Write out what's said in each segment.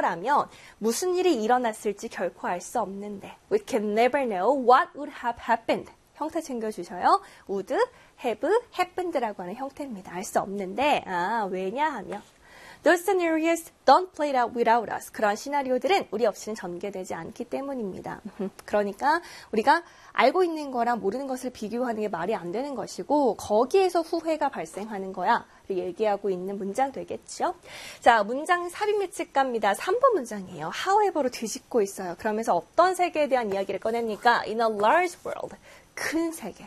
거라면 무슨 일이 일어났을지 결코 알 수 없는데 We can never know what would have happened. 형태 챙겨주셔요. would, have, happened라고 하는 형태입니다. 알 수 없는데 왜냐하면 Those scenarios don't play out without us. 그런 시나리오들은 우리 없이는 전개되지 않기 때문입니다. 그러니까 우리가 알고 있는 거랑 모르는 것을 비교하는 게 말이 안 되는 것이고 거기에서 후회가 발생하는 거야. 얘기하고 있는 문장 되겠죠. 자, 문장 삽입 예측가입니다. 3번 문장이에요. however로 뒤집고 있어요. 그러면서 어떤 세계에 대한 이야기를 꺼냅니까? In a large world. 큰 세계.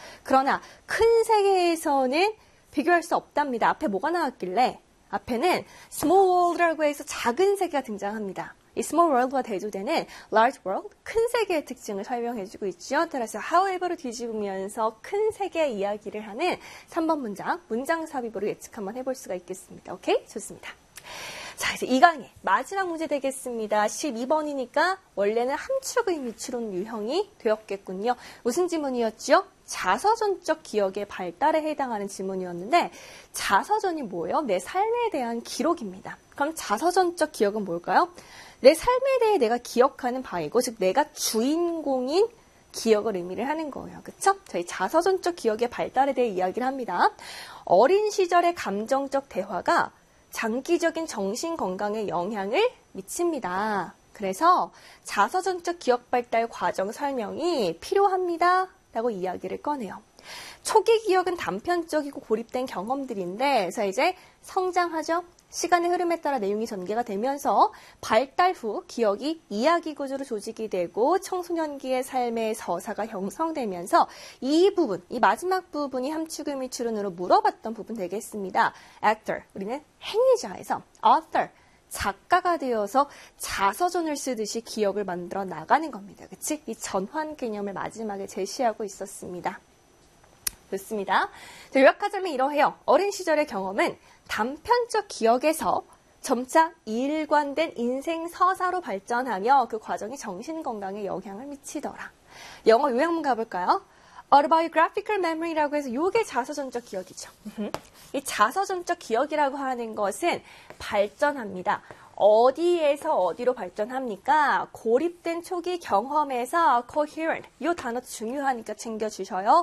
그러나 큰 세계에서는 비교할 수 없답니다. 앞에 뭐가 나왔길래? 앞에는 small world라고 해서 작은 세계가 등장합니다. 이 small world와 대조되는 large world, 큰 세계의 특징을 설명해주고 있죠. 따라서 however로 뒤집으면서 큰 세계의 이야기를 하는 3번 문장 삽입으로 예측 한번 해볼 수가 있겠습니다. 오케이? 좋습니다. 자, 이제 이 강의 마지막 문제 되겠습니다. 12번이니까 원래는 함축의 미추론 유형이 되었겠군요. 무슨 지문이었죠? 자서전적 기억의 발달에 해당하는 지문이었는데 자서전이 뭐예요? 내 삶에 대한 기록입니다. 그럼 자서전적 기억은 뭘까요? 내 삶에 대해 내가 기억하는 바이고 즉 내가 주인공인 기억을 의미를 하는 거예요. 그쵸? 저희 자서전적 기억의 발달에 대해 이야기를 합니다. 어린 시절의 감정적 대화가 장기적인 정신 건강에 영향을 미칩니다. 그래서 자서전적 기억 발달 과정 설명이 필요합니다. 라고 이야기를 꺼내요. 초기 기억은 단편적이고 고립된 경험들인데 그래서 이제 성장하죠. 시간의 흐름에 따라 내용이 전개가 되면서 발달 후 기억이 이야기 구조로 조직이 되고 청소년기의 삶의 서사가 형성되면서 이 부분, 이 마지막 부분이 함축의 미추론으로 물어봤던 부분 되겠습니다. actor, 우리는 행위자에서 author, 작가가 되어서 자서전을 쓰듯이 기억을 만들어 나가는 겁니다. 그치? 이 전환 개념을 마지막에 제시하고 있었습니다. 좋습니다. 자, 요약하자면 이러해요. 어린 시절의 경험은 단편적 기억에서 점차 일관된 인생 서사로 발전하며 그 과정이 정신 건강에 영향을 미치더라. 영어 요약문 가볼까요? autobiographical memory라고 해서 이게 자서전적 기억이죠. 이 자서전적 기억이라고 하는 것은 발전합니다. 어디에서 어디로 발전합니까? 고립된 초기 경험에서 coherent, 이 단어 중요하니까 챙겨주셔요.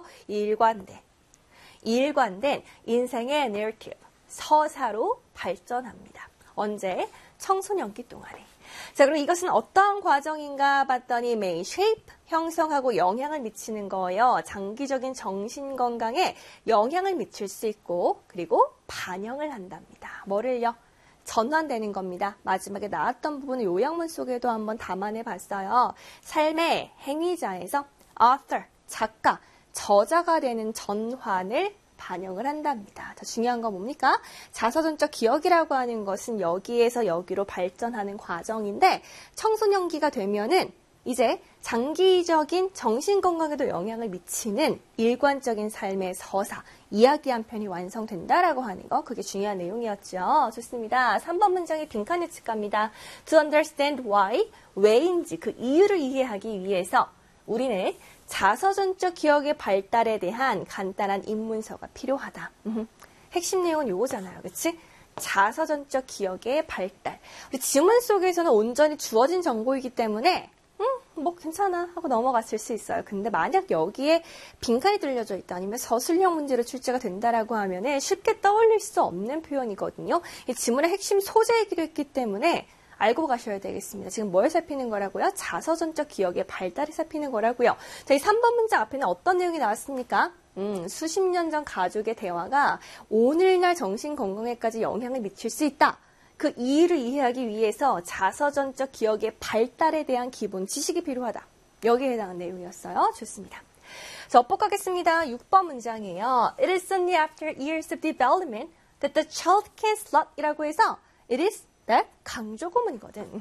일관된 인생의 narrative, 서사로 발전합니다. 언제? 청소년기 동안에. 자, 그럼 이것은 어떠한 과정인가 봤더니 may shape, 형성하고 영향을 미치는 거예요. 장기적인 정신 건강에 영향을 미칠 수 있고 그리고 반영을 한답니다. 뭐를요? 전환되는 겁니다. 마지막에 나왔던 부분을 요약문 속에도 한번 담아내 봤어요. 삶의 행위자에서 author, 작가, 저자가 되는 전환을 반영을 한답니다. 더 중요한 건 뭡니까? 자서전적 기억이라고 하는 것은 여기에서 여기로 발전하는 과정인데 청소년기가 되면은 이제 장기적인 정신건강에도 영향을 미치는 일관적인 삶의 서사, 이야기 한 편이 완성된다라고 하는 거, 그게 중요한 내용이었죠. 좋습니다. 3번 문장의 빈칸 예측갑니다. To understand why, 왜인지 그 이유를 이해하기 위해서 우리는 자서전적 기억의 발달에 대한 간단한 입문서가 필요하다. 핵심 내용은 요거잖아요. 그치? 자서전적 기억의 발달. 우리 지문 속에서는 온전히 주어진 정보이기 때문에 뭐 괜찮아 하고 넘어갔을 수 있어요. 근데 만약 여기에 빈칸이 들려져 있다 아니면 서술형 문제로 출제가 된다라고 하면은 쉽게 떠올릴 수 없는 표현이거든요. 이 지문의 핵심 소재이기도 했기 때문에 알고 가셔야 되겠습니다. 지금 뭘 살피는 거라고요? 자서전적 기억의 발달을 살피는 거라고요. 자, 이 3번 문장 앞에는 어떤 내용이 나왔습니까? 수십 년 전 가족의 대화가 오늘날 정신 건강에까지 영향을 미칠 수 있다. 그 이유를 이해하기 위해서 자서전적 기억의 발달에 대한 기본 지식이 필요하다. 여기에 해당하는 내용이었어요. 좋습니다. 자, 엇복 가겠습니다. 6번 문장이에요. It is only after years of development that the child can slot 이라고 해서 it is that 강조 구문이거든.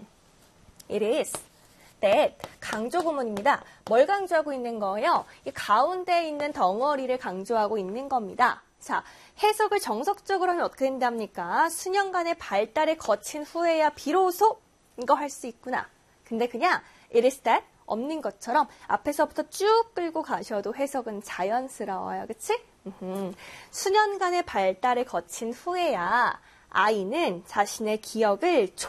It is that 강조 구문입니다. 뭘 강조하고 있는 거예요? 이 가운데 있는 덩어리를 강조하고 있는 겁니다. 자, 해석을 정석적으로 하면 어떻게 된답니까? 수년간의 발달을 거친 후에야 비로소 이거 할 수 있구나. 근데 그냥 it is that 없는 것처럼 앞에서부터 쭉 끌고 가셔도 해석은 자연스러워요. 그치? 수년간의 발달을 거친 후에야 아이는 자신의 기억을